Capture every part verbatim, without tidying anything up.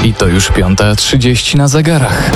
I to już piąta trzydzieści na zegarach.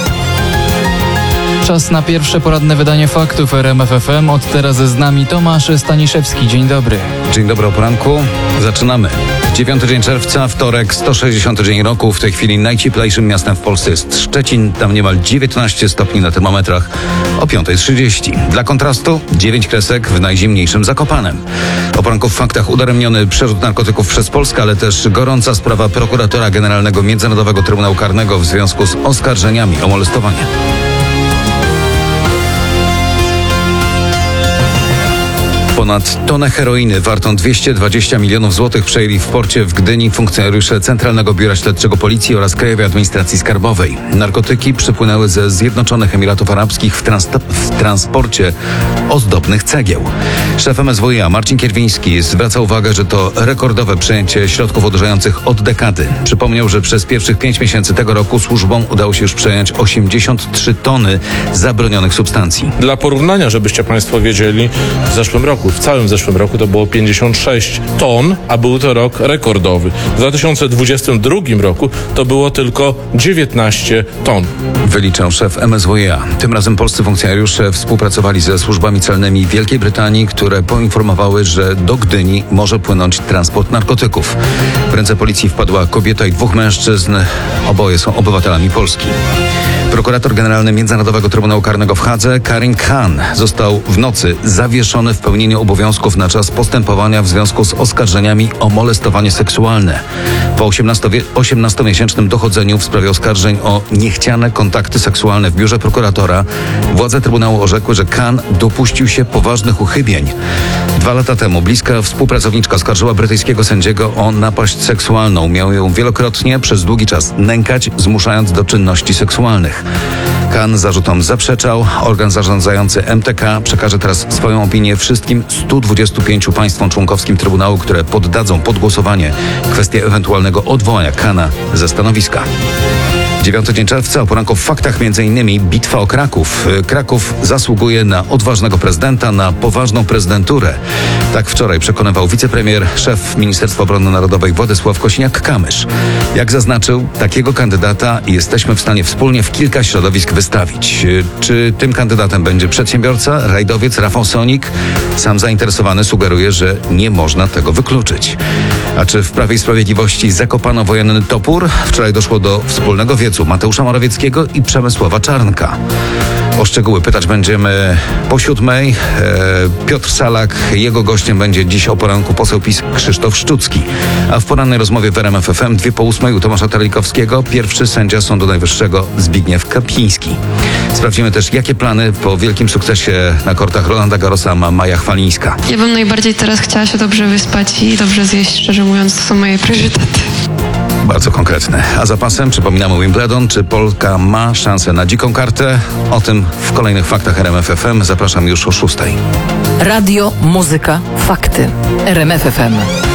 Czas na pierwsze poradne wydanie faktów R M F F M. Od teraz z nami Tomasz Staniszewski. Dzień dobry. Dzień dobry o poranku. Zaczynamy. Dziewiąty dzień czerwca, wtorek, sto sześćdziesiąty dzień roku. W tej chwili najcieplejszym miastem w Polsce jest Szczecin. Tam niemal dziewiętnaście stopni na termometrach o piąta trzydzieści. Dla kontrastu dziewięć kresek w najzimniejszym Zakopanem. O poranku w faktach udaremniony przerzut narkotyków przez Polskę, ale też gorąca sprawa prokuratora generalnego Międzynarodowego Trybunału Karnego w związku z oskarżeniami o molestowanie. Ponad tonę heroiny wartą dwieście dwadzieścia milionów złotych przejęli w porcie w Gdyni funkcjonariusze Centralnego Biura Śledczego Policji oraz Krajowej Administracji Skarbowej. Narkotyki przypłynęły ze Zjednoczonych Emiratów Arabskich w, trans- w transporcie ozdobnych cegieł. Szef M S W iA Marcin Kierwiński zwraca uwagę, że to rekordowe przejęcie środków odurzających od dekady. Przypomniał, że przez pierwszych pięć miesięcy tego roku służbom udało się już przejąć osiemdziesiąt trzy tony zabronionych substancji. Dla porównania, żebyście Państwo wiedzieli, w zeszłym roku, w całym zeszłym roku to było pięćdziesiąt sześć ton, a był to rok rekordowy. W dwa tysiące dwudziestym drugim roku to było tylko dziewiętnaście ton. Wyliczał szef M S W iA. Tym razem polscy funkcjonariusze współpracowali ze służbami celnymi Wielkiej Brytanii, które poinformowały, że do Gdyni może płynąć transport narkotyków. W ręce policji wpadła kobieta i dwóch mężczyzn. Oboje są obywatelami Polski. Prokurator generalny Międzynarodowego Trybunału Karnego w Hadze, Karim Khan, został w nocy zawieszony w pełnieniu obowiązków na czas postępowania w związku z oskarżeniami o molestowanie seksualne. Po osiemnastomiesięcznym dochodzeniu w sprawie oskarżeń o niechciane kontakty seksualne w biurze prokuratora, władze Trybunału orzekły, że Khan dopuścił się poważnych uchybień. Dwa lata temu bliska współpracowniczka oskarżyła brytyjskiego sędziego o napaść seksualną. Miał ją wielokrotnie przez długi czas nękać, zmuszając do czynności seksualnych. Khan zarzutom zaprzeczał. Organ zarządzający M T K przekaże teraz swoją opinię wszystkim stu dwudziestu pięciu państwom członkowskim Trybunału, które poddadzą pod głosowanie kwestię ewentualnego odwołania Khana ze stanowiska. Dziewiąty dzień czerwca, o poranku w faktach między innymi bitwa o Kraków. Kraków zasługuje na odważnego prezydenta, na poważną prezydenturę. Tak wczoraj przekonywał wicepremier, szef Ministerstwa Obrony Narodowej Władysław Kosiniak-Kamysz. Jak zaznaczył, takiego kandydata jesteśmy w stanie wspólnie w kilka środowisk wystawić. Czy tym kandydatem będzie przedsiębiorca, rajdowiec Rafał Sonik? Sam zainteresowany sugeruje, że nie można tego wykluczyć. A czy w Prawie i Sprawiedliwości zakopano wojenny topór? Wczoraj doszło do wspólnego wiecu Mateusza Morawieckiego i Przemysława Czarnka. O szczegóły pytać będziemy po siódmej. E, Piotr Salak, jego gościem będzie dziś o poranku poseł PiS Krzysztof Szczucki. A w porannej rozmowie w R M F F M dwie po ósmej u Tomasza Terlikowskiego pierwszy sędzia Sądu Najwyższego Zbigniew Kapiński. Sprawdzimy też, jakie plany po wielkim sukcesie na kortach Rolanda Garrosa ma Maja Chwalińska. Ja bym najbardziej teraz chciała się dobrze wyspać i dobrze zjeść, szczerze mówiąc, to są moje priorytety. Bardzo konkretne. A zapasem przypominamy Wimbledon. Czy Polka ma szansę na dziką kartę? O tym w kolejnych faktach R M F F M. Zapraszam już o szóstej. Radio, muzyka, fakty. R M F F M.